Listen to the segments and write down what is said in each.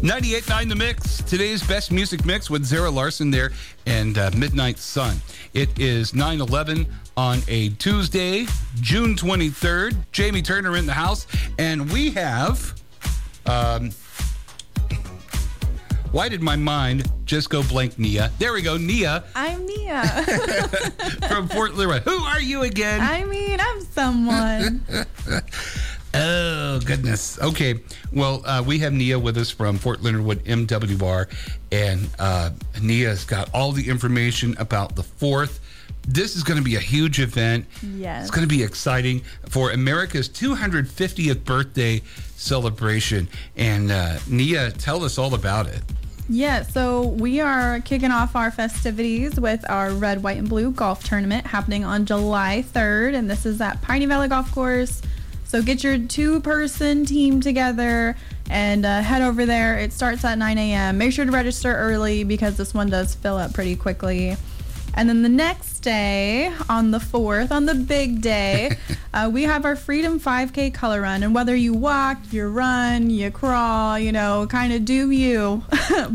98.9 The Mix. Today's best music mix with Zara Larson there and Midnight Sun. It is 9/11 on a Tuesday, June 23rd. Jamie Turner in the house. And we have... why did my mind just go blank, Nia? There we go, Nia. I'm Nia. From Fort Leonard. Who are you again? I'm someone. Oh, goodness. Okay. Well, we have Nia with us from Fort Leonard Wood MWR, and Nia's got all the information about the 4th. This is going to be a huge event. Yes. It's going to be exciting for America's 250th birthday celebration. And Nia, tell us all about it. Yeah, so we are kicking off our festivities with our Red, White, and Blue golf tournament happening on July 3rd, and this is at Piney Valley Golf Course. So get your 2-person team together and head over there. It starts at 9 a.m. Make sure to register early because this one does fill up pretty quickly. And then the next day, on the 4th, on the big day, we have our Freedom 5K color run. And whether you walk, you run, you crawl, kind of do you.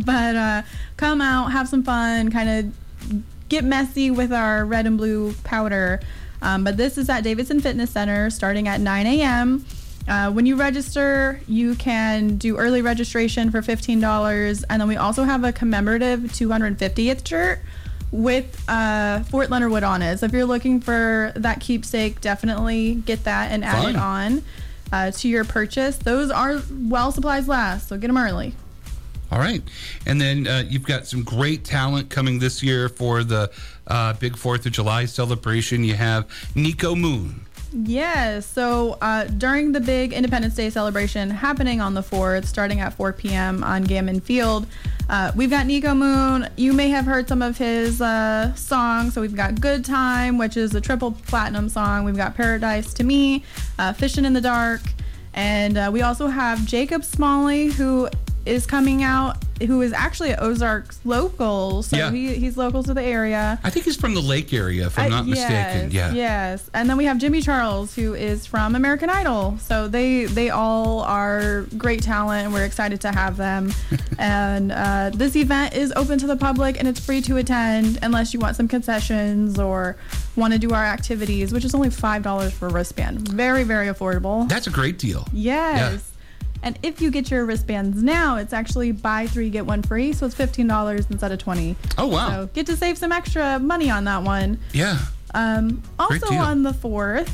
But come out, have some fun, kind of get messy with our red and blue powder. But this is at Davidson Fitness Center starting at 9 a.m. When you register, you can do early registration for $15. And then we also have a commemorative 250th shirt with Fort Leonard Wood on it. So if you're looking for that keepsake, definitely get that and add it on to your purchase. Those are while supplies last, so get them early. All right. And then you've got some great talent coming this year for the big 4th of July celebration. You have Nico Moon. Yes. So during the big Independence Day celebration happening on the 4th, starting at 4 p.m. on Gammon Field, we've got Nico Moon. You may have heard some of his songs. So we've got Good Time, which is a triple platinum song. We've got Paradise to Me, Fishing in the Dark. And we also have Jacob Smalley, who is coming out, who is actually an Ozarks local. So yeah. He's local to the area. I think he's from the Lake area, if I'm not mistaken. Yeah. Yes. And then we have Jimmy Charles, who is from American Idol. So they all are great talent, and we're excited to have them. And this event is open to the public, and it's free to attend unless you want some concessions or want to do our activities, which is only $5 for a wristband. Very, very affordable. That's a great deal. Yes. Yeah. And if you get your wristbands now, it's actually buy 3, get 1 free. So it's $15 instead of $20. Oh, wow. So get to save some extra money on that one. Yeah. Also on the 4th,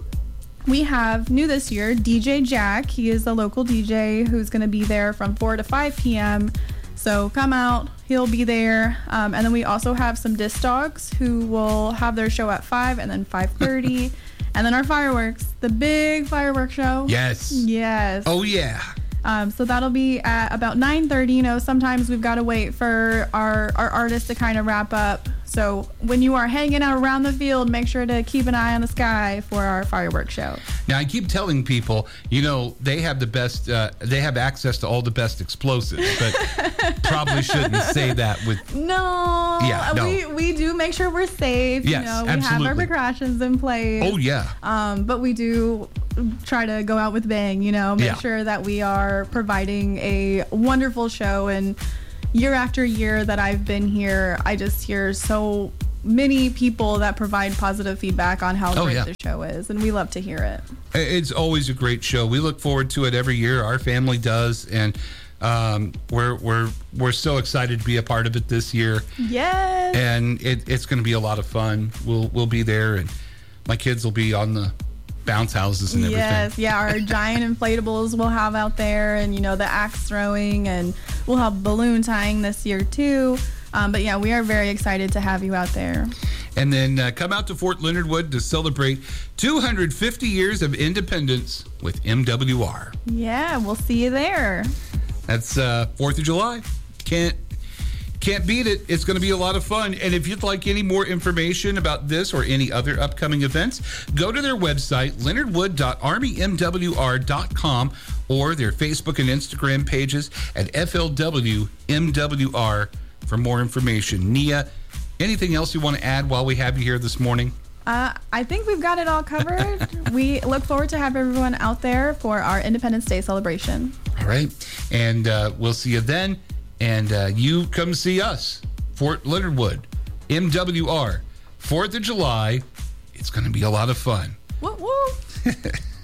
we have new this year, DJ Jack. He is a local DJ who's going to be there from 4 to 5 p.m. So come out. He'll be there. And then we also have some disc dogs who will have their show at 5 and then 5:30. And then our fireworks, the big fireworks show. Yes. Yes. Oh, yeah. So that'll be at about 9:30. Sometimes we've got to wait for our artists to kind of wrap up. So when you are hanging out around the field, make sure to keep an eye on the sky for our fireworks show. Now, I keep telling people, they have the best, they have access to all the best explosives, but probably shouldn't say that with... No. Yeah, no. We do make sure we're safe. Yes, we absolutely. have our precautions in place. Oh, yeah. But we do try to go out with bang, make sure that we are providing a wonderful show. And year after year that I've been here, I just hear so many people that provide positive feedback on how great the show is, and we love to hear it. It's always a great show. We look forward to it every year. Our family does, and we're so excited to be a part of it this year. Yes. And it's going to be a lot of fun. We'll be there, and my kids will be on the bounce houses and everything. Yes, yeah, our giant inflatables we'll have out there, and the axe throwing, and we'll have balloon tying this year too. But yeah, we are very excited to have you out there. And then come out to Fort Leonard Wood to celebrate 250 years of independence with MWR. Yeah, we'll see you there. That's 4th of July. Can't beat it. It's going to be a lot of fun. And if you'd like any more information about this or any other upcoming events, go to their website, leonardwood.armymwr.com, or their Facebook and Instagram pages at FLWMWR for more information. Nia, anything else you want to add while we have you here this morning? I think we've got it all covered. We look forward to having everyone out there for our Independence Day celebration. All All right. And we'll see you then. And you come see us, Fort Leonard Wood, MWR, 4th of July. It's going to be a lot of fun. Woo woo.